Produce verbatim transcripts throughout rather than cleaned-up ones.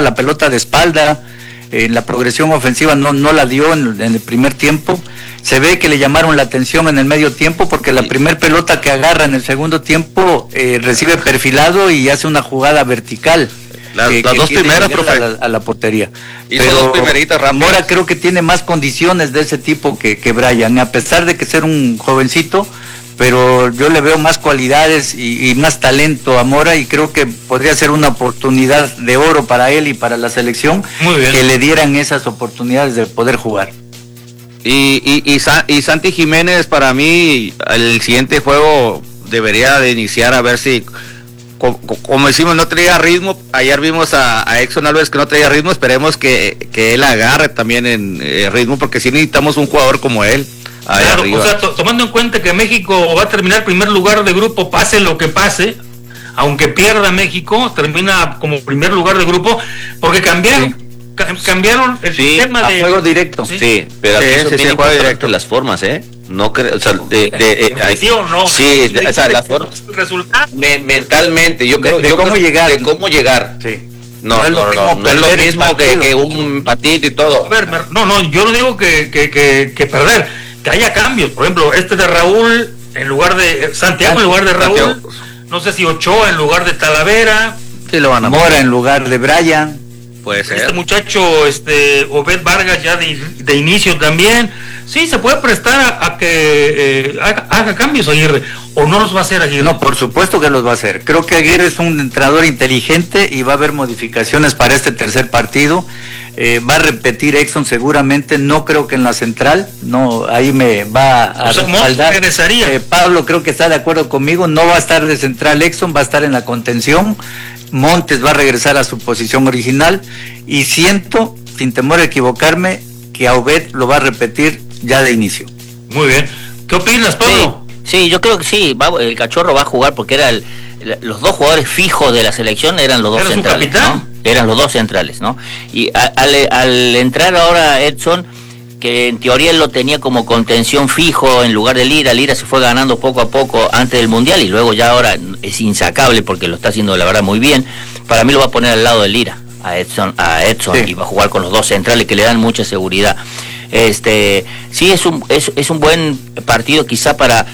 la pelota de espalda, en eh, la progresión ofensiva no, no la dio en, en el primer tiempo. Se ve que le llamaron la atención en el medio tiempo porque la primer pelota que agarra en el segundo tiempo eh, recibe perfilado y hace una jugada vertical. Las, que, las que dos primeras, profe. A la, a la portería. Y pero dos primeritas rápidas. Mora creo que tiene más condiciones de ese tipo que, que Brian, a pesar de que ser un jovencito, pero yo le veo más cualidades y, y más talento a Mora, y creo que podría ser una oportunidad de oro para él y para la selección. Muy bien. Que le dieran esas oportunidades de poder jugar. Y, y, y, Sa- y Santi Jiménez, para mí, el siguiente juego debería de iniciar a ver si, como, como decimos, no traía ritmo. Ayer vimos a, a Exxon Álvarez que no traía ritmo, esperemos que, que él agarre también en eh, ritmo, porque sí necesitamos un jugador como él. Claro, arriba. O sea, to- tomando en cuenta que México va a terminar primer lugar de grupo, pase lo que pase, aunque pierda México, termina como primer lugar de grupo, porque cambiaron, sí. ca- cambiaron el sí, sistema a de juego directo. Sí, sí pero sí, aquí sí, eso sí, tiene juego importante directo. las formas, ¿eh? No creo, o sea, de, de, de, de ¿Sí o no? sí, de, o sea, las formas. Resultado. Me, mentalmente, yo creo, de, de yo cómo creo, llegar, de cómo llegar. Sí. No, No es no, lo no, mismo no es lo perder mismo el que, partido. que un patito y todo. A ver, me- no, no, yo no digo que, que, que, que perder, que haya cambios. Por ejemplo, este de Raúl en lugar de eh, Santiago en lugar de Raúl, Santiago. no sé si Ochoa en lugar de Talavera, Sí lo van a Mora en lugar de Brian. Puede ser. este muchacho, este Obed Vargas ya de, de inicio también. Sí, se puede prestar a, a que eh, haga, haga cambios Aguirre, o no los va a hacer Aguirre. No, por supuesto que los va a hacer. Creo que Aguirre es un entrenador inteligente y va a haber modificaciones para este tercer partido. Eh, va a repetir Exxon seguramente, no creo que en la central, no, ahí me va a O sea, respaldar. regresaría. Eh, Pablo creo que está de acuerdo conmigo, no va a estar de central Exxon, va a estar en la contención. Montes va a regresar a su posición original y siento, sin temor a equivocarme, que a Obed lo va a repetir ya de inicio. Muy bien. ¿Qué opinas, Pablo? Sí, sí, yo creo que sí, va, el Cachorro va a jugar porque era el, el- los dos jugadores fijos de la selección eran los dos ¿Era su centrales, capitán? ¿no? Eran los dos centrales, ¿no? Y a- al, al entrar ahora Edson, que en teoría él lo tenía como contención fijo en lugar de Lira, Lira se fue ganando poco a poco antes del Mundial y luego ya ahora es insacable porque lo está haciendo la verdad muy bien. Para mí lo va a poner al lado de Lira, a Edson, a Edson Sí. y va a jugar con los dos centrales que le dan mucha seguridad. Este, sí es un es, es un buen partido quizá para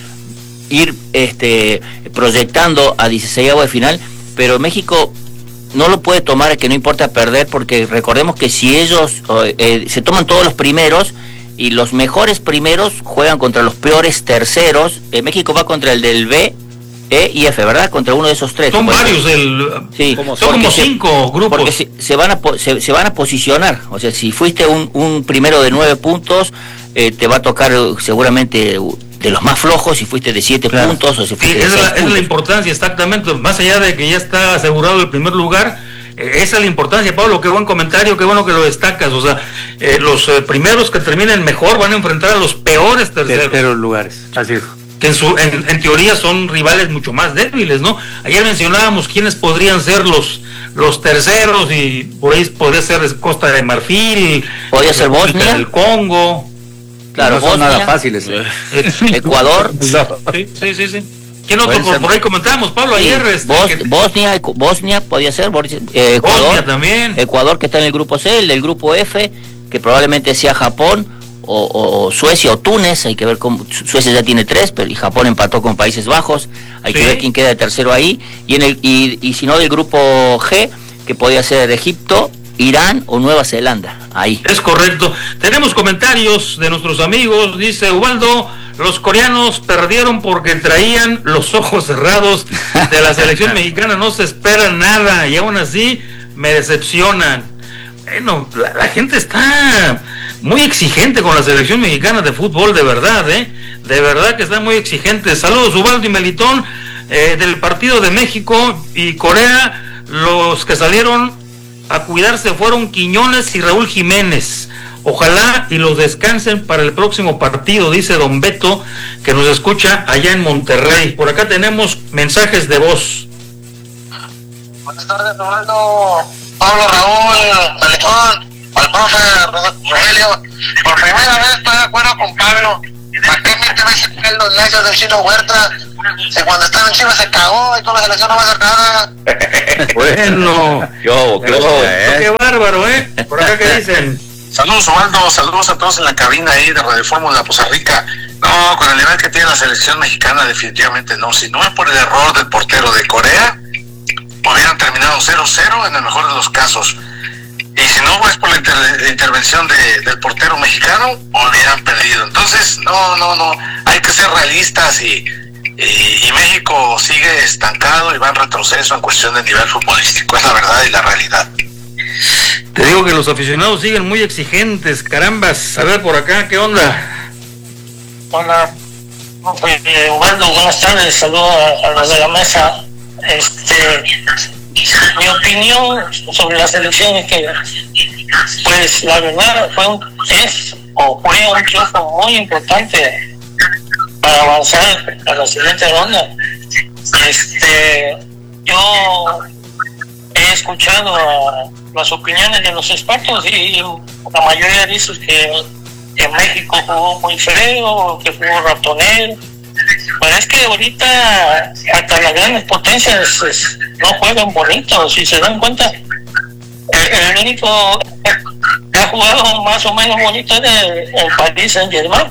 ir este proyectando a dieciséis de final, pero México no lo puede tomar, que no importa perder, porque recordemos que si ellos eh, se toman todos los primeros y los mejores primeros juegan contra los peores terceros, eh, México va contra el del B, E y F, ¿verdad? Contra uno de esos tres. Son Porque- varios, el, Sí, son porque como se- cinco grupos. Porque se, se van a po- se, se van a posicionar, o sea, si fuiste un, un primero de nueve puntos, eh, te va a tocar eh, seguramente uh, de los más flojos si fuiste de siete Claro. puntos o si Sí, fuiste de esa es seis la, esa es la puntos. importancia, exactamente. Más allá de que ya está asegurado el primer lugar, eh, esa es la importancia, Pablo. Qué buen comentario, qué bueno que lo destacas. O sea, eh, los eh, primeros que terminen mejor van a enfrentar a los peores terceros, Terceros lugares, así es. que en, su, en, en teoría son rivales mucho más débiles, ¿no? Ayer mencionábamos quiénes podrían ser los los terceros y por ahí podría ser Costa de Marfil, Podría ser República Bosnia. del Congo. Claro, no son Bosnia, nada fáciles. eh. Ecuador, Sí, sí, sí, sí. ¿Quién otro Pueden por, ser- por ahí comentábamos, Pablo, sí, ayer? Este, Bos- que- Bosnia, Ecu- Bosnia podía ser, Bos- eh, Ecuador, Bosnia también. Ecuador que está en el grupo C, el del grupo F, que probablemente sea Japón o, o- o Suecia o Túnez, hay que ver cómo, Su- Suecia ya tiene tres, pero y Japón empató con Países Bajos, hay Sí. que ver quién queda de tercero ahí, y en el y, y si no del grupo G, que podía ser Egipto, Irán o Nueva Zelanda, ahí. Es correcto. Tenemos comentarios de nuestros amigos. Dice Ubaldo, los coreanos perdieron porque traían los ojos cerrados de la selección mexicana. No se espera nada y aún así me decepcionan. Bueno, la, la gente está muy exigente con la selección mexicana de fútbol, de verdad, ¿eh? De verdad que está muy exigente. Saludos, Ubaldo y Melitón, eh, del partido de México y Corea. Los que salieron a cuidarse fueron Quiñones y Raúl Jiménez. Ojalá y los descansen para el próximo partido, dice don Beto, que nos escucha allá en Monterrey. Por acá tenemos mensajes de voz. Buenas tardes, Ronaldo, Pablo, Raúl, Melitón, al profe Rogelio. Por primera vez estoy de acuerdo con Pablo. ¿Para qué miente veces los necios del Chino Huerta? Si cuando estaba en Chivas se cagó y con la selección no va a hacer nada. Bueno, Yo, ¿qué va? Por acá, ¿qué dicen? Saludos, Osvaldo, saludos a todos en la cabina ahí de Radio Fórmula Poza Rica. No, con el nivel que tiene la selección mexicana, definitivamente no. Si no es por el error del portero de Corea, hubieran terminado cero cero en el mejor de los casos. Y si no es por la, inter la intervención de, del portero mexicano, hubieran perdido. Entonces, no, no, no, hay que ser realistas y, y, y México sigue estancado y va en retroceso en cuestión de nivel futbolístico. Es la verdad y la realidad. Te digo que los aficionados siguen muy exigentes, carambas. A ver por acá, ¿qué onda? Hola, eh, Ubaldo, buenas tardes, saludos a, a los de la mesa. Este, mi opinión sobre la selección es que, pues la verdad, fue un, es o fue un triunfo muy importante para avanzar a la siguiente ronda. Este, yo he escuchado a las opiniones de los expertos y la mayoría dice que, que México jugó muy feo, que jugó ratonero. Pero es que ahorita hasta las grandes potencias es, no juegan bonito, si se dan cuenta. El, el único que ha jugado más o menos bonito es el, el Paris Saint-Germain.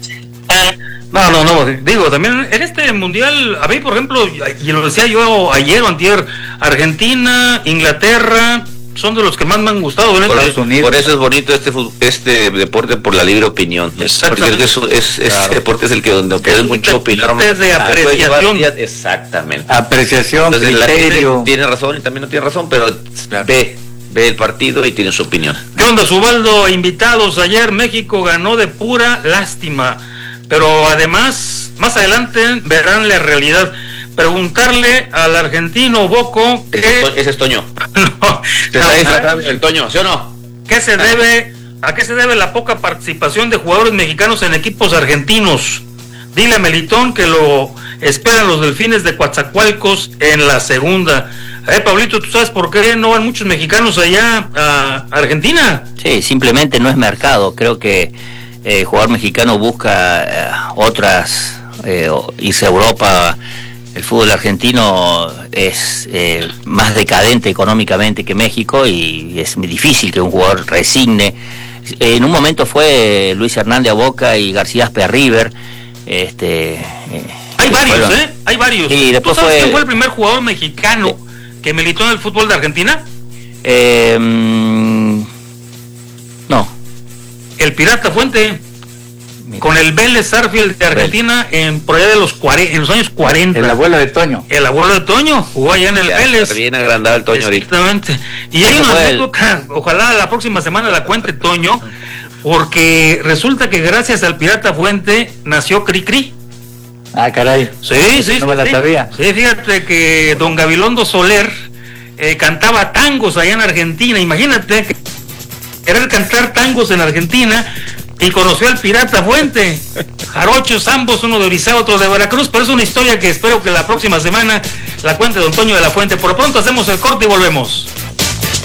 Eh, No, no, no, digo, también en este mundial, a mí, por ejemplo, y lo decía yo ayer o antier, Argentina, Inglaterra, son de los que más me han gustado. Por, eso, por eso es bonito este este deporte, por la libre opinión. Porque es, es, es claro. Deporte es el que donde puedes mucho opinar. Es de apreciación. Llevar, exactamente. Apreciación, entonces, criterio. Tiene razón y también no tiene razón, pero claro. ve, ve el partido y tiene su opinión. ¿Qué onda, Ubaldo? Invitados, ayer México ganó de pura lástima. Pero además, más adelante verán la realidad. Preguntarle al argentino Boco que... Ese, ese es Toño. No, no, el Toño, ¿sí o no? ¿Qué se debe, ¿A qué se debe la poca participación de jugadores mexicanos en equipos argentinos? Dile a Melitón que lo esperan los Delfines de Coatzacoalcos en la segunda. Eh, Pablito, ¿tú sabes por qué no van muchos mexicanos allá a Argentina? Sí, simplemente no es mercado. Creo que el eh, jugador mexicano busca eh, otras, eh, irse a Europa. El fútbol argentino es eh, más decadente económicamente que México y es muy difícil que un jugador resigne. En un momento fue Luis Hernández a Boca y García Aspe a River. Este, eh, hay varios, fueron, ¿eh? Hay varios. Y después ¿Tú sabes fue, quién fue el primer jugador mexicano eh, que militó en el fútbol de Argentina? Eh, mm, no. El Pirata Fuente. Con el Vélez Sarsfield de Argentina en por allá de los cuarenta, en los años cuarenta. El abuelo de Toño. El abuelo de Toño jugó allá en el ya, Vélez. Bien agrandado el Toño ahorita. Exactamente. Y hay una anécdota, ojalá la próxima semana la cuente Toño, porque resulta que gracias al Pirata Fuente nació Cricri. Ah, caray. Sí, sí. No me la sí, sabía. Sí, fíjate que don Gabilondo Soler eh, cantaba tangos allá en Argentina. Imagínate que querer cantar tangos en Argentina. Y conoció al Pirata Fuente, jarochos ambos, uno de Orizaba, otro de Veracruz, pero es una historia que espero que la próxima semana la cuente don Toño de la Fuente. Por lo pronto hacemos el corte y volvemos.